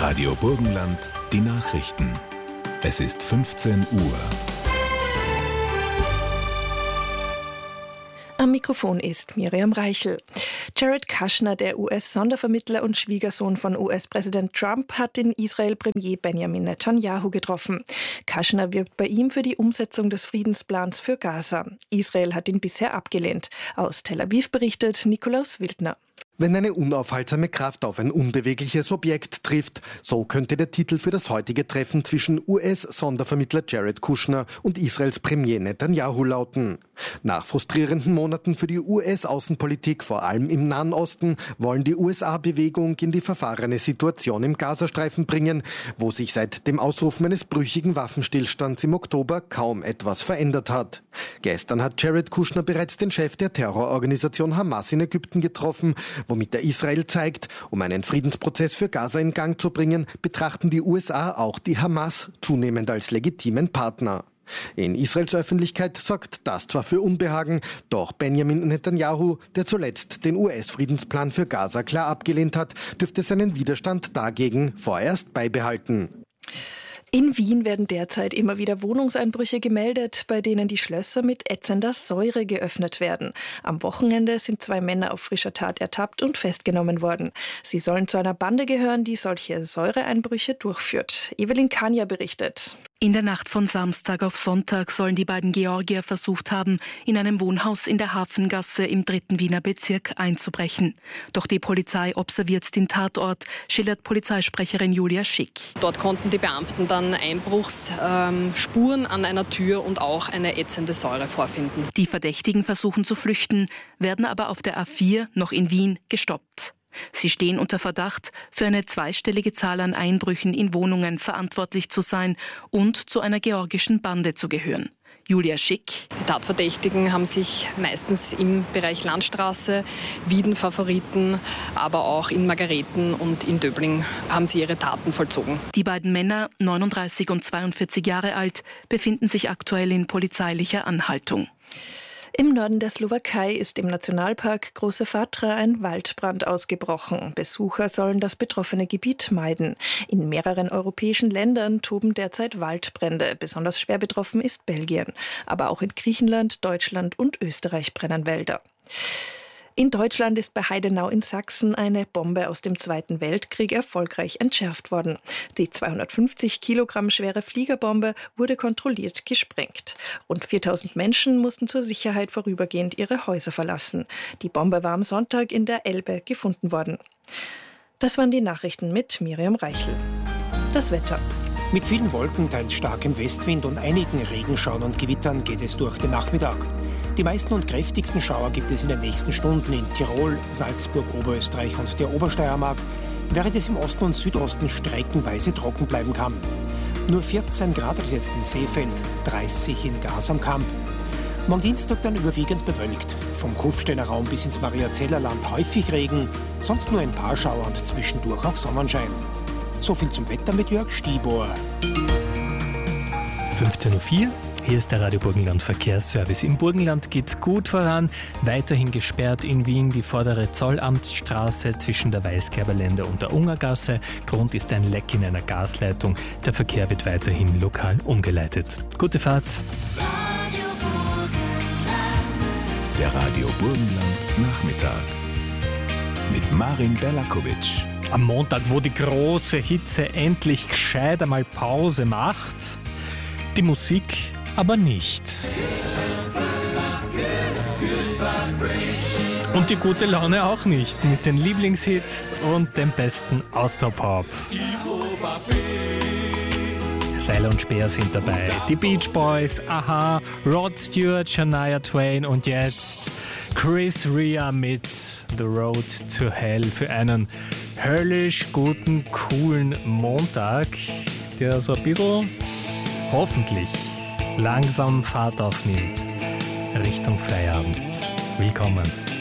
Radio Burgenland, die Nachrichten. Es ist 15 Uhr. Am Mikrofon ist Miriam Reichel. Jared Kushner, der US-Sondervermittler und Schwiegersohn von US-Präsident Trump, hat den Israel-Premier Benjamin Netanyahu getroffen. Kushner wirbt bei ihm für die Umsetzung des Friedensplans für Gaza. Israel hat ihn bisher abgelehnt. Aus Tel Aviv berichtet Nikolaus Wildner. Wenn eine unaufhaltsame Kraft auf ein unbewegliches Objekt trifft, so könnte der Titel für das heutige Treffen zwischen US-Sondervermittler Jared Kushner und Israels Premier Netanyahu lauten. Nach frustrierenden Monaten für die US-Außenpolitik, vor allem im Nahen Osten, wollen die USA Bewegung in die verfahrene Situation im Gazastreifen bringen, wo sich seit dem Ausrufen eines brüchigen Waffenstillstands im Oktober kaum etwas verändert hat. Gestern hat Jared Kushner bereits den Chef der Terrororganisation Hamas in Ägypten getroffen, womit er Israel zeigt, um einen Friedensprozess für Gaza in Gang zu bringen, betrachten die USA auch die Hamas zunehmend als legitimen Partner. In Israels Öffentlichkeit sorgt das zwar für Unbehagen, doch Benjamin Netanyahu, der zuletzt den US-Friedensplan für Gaza klar abgelehnt hat, dürfte seinen Widerstand dagegen vorerst beibehalten. In Wien werden derzeit immer wieder Wohnungseinbrüche gemeldet, bei denen die Schlösser mit ätzender Säure geöffnet werden. Am Wochenende sind 2 Männer auf frischer Tat ertappt und festgenommen worden. Sie sollen zu einer Bande gehören, die solche Säureeinbrüche durchführt. Evelyn Kania berichtet. In der Nacht von Samstag auf Sonntag sollen die beiden Georgier versucht haben, in einem Wohnhaus in der Hafengasse im 3. Wiener Bezirk einzubrechen. Doch die Polizei observiert den Tatort, schildert Polizeisprecherin Julia Schick. Dort konnten die Beamten dann Einbruchsspuren an einer Tür und auch eine ätzende Säure vorfinden. Die Verdächtigen versuchen zu flüchten, werden aber auf der A4 noch in Wien gestoppt. Sie stehen unter Verdacht, für eine zweistellige Zahl an Einbrüchen in Wohnungen verantwortlich zu sein und zu einer georgischen Bande zu gehören. Julia Schick. Die Tatverdächtigen haben sich meistens im Bereich Landstraße, Wieden Favoriten, aber auch in Margareten und in Döbling haben sie ihre Taten vollzogen. Die beiden Männer, 39 und 42 Jahre alt, befinden sich aktuell in polizeilicher Anhaltung. Im Norden der Slowakei ist im Nationalpark Große Fatra ein Waldbrand ausgebrochen. Besucher sollen das betroffene Gebiet meiden. In mehreren europäischen Ländern toben derzeit Waldbrände. Besonders schwer betroffen ist Belgien. Aber auch in Griechenland, Deutschland und Österreich brennen Wälder. In Deutschland ist bei Heidenau in Sachsen eine Bombe aus dem Zweiten Weltkrieg erfolgreich entschärft worden. Die 250 Kilogramm schwere Fliegerbombe wurde kontrolliert gesprengt. Rund 4000 Menschen mussten zur Sicherheit vorübergehend ihre Häuser verlassen. Die Bombe war am Sonntag in der Elbe gefunden worden. Das waren die Nachrichten mit Miriam Reichel. Das Wetter. Mit vielen Wolken, teils starkem Westwind und einigen Regenschauern und Gewittern geht es durch den Nachmittag. Die meisten und kräftigsten Schauer gibt es in den nächsten Stunden in Tirol, Salzburg, Oberösterreich und der Obersteiermark, während es im Osten und Südosten streckenweise trocken bleiben kann. Nur 14 Grad ist jetzt in Seefeld, 30 in Graz am Kamp. Morgen Dienstag dann überwiegend bewölkt. Vom Kufsteiner Raum bis ins Mariazellerland häufig Regen, sonst nur ein paar Schauer und zwischendurch auch Sonnenschein. So viel zum Wetter mit Jörg Stibor. 15.04 Uhr. Hier ist der Radio Burgenland Verkehrsservice. Im Burgenland geht's gut voran. Weiterhin gesperrt in Wien die vordere Zollamtsstraße zwischen der Weißgerberländer und der Ungergasse. Grund ist ein Leck in einer Gasleitung. Der Verkehr wird weiterhin lokal umgeleitet. Gute Fahrt. Der Radio Burgenland Nachmittag mit Marin Berlakovic. Am Montag, wo die große Hitze endlich gescheit einmal Pause macht, die Musik aber nicht. Und die gute Laune auch nicht, mit den Lieblingshits und dem besten Austropop. Seiler und Speer sind dabei, die Beach Boys, Aha, Rod Stewart, Shania Twain und jetzt Chris Rea mit The Road to Hell für einen höllisch guten, coolen Montag, der so ein bisschen, hoffentlich, langsam Fahrt aufnimmt Richtung Feierabend. Willkommen.